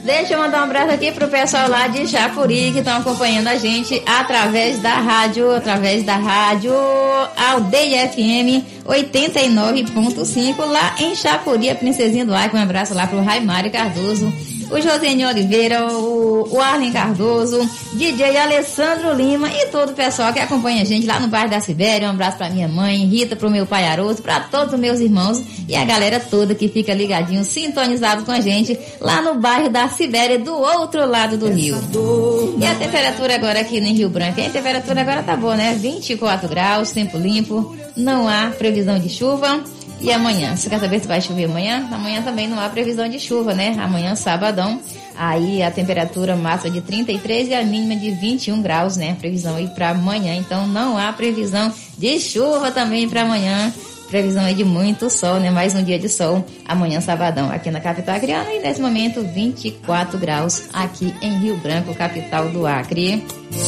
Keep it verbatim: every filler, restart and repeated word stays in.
Deixa eu mandar um abraço aqui pro pessoal lá de Chapuri que estão acompanhando a gente através da rádio, através da rádio Aldeia F M oitenta e nove ponto cinco lá em Chapuri, a Princesinha do Acre. Um abraço lá pro Raimário Cardoso, o Josenio Oliveira, o, o Arlen Cardoso, D J Alessandro Lima e todo o pessoal que acompanha a gente lá no bairro da Sibéria. Um abraço pra minha mãe, Rita, pro meu pai Aroso, pra todos os meus irmãos e a galera toda que fica ligadinho, sintonizado com a gente lá no bairro da Sibéria, do outro lado do rio. E a temperatura agora aqui no Rio Branco, a temperatura agora tá boa, né? vinte e quatro graus, tempo limpo, não há previsão de chuva. E amanhã, você quer saber se vai chover amanhã? Amanhã também não há previsão de chuva, né? Amanhã, sabadão, aí a temperatura máxima de trinta e três e a mínima de vinte e um graus, né? Previsão aí para amanhã, então não há previsão de chuva também para amanhã. Previsão aí de muito sol, né? Mais um dia de sol amanhã, sabadão, aqui na capital acreana. E nesse momento, vinte e quatro graus aqui em Rio Branco, capital do Acre.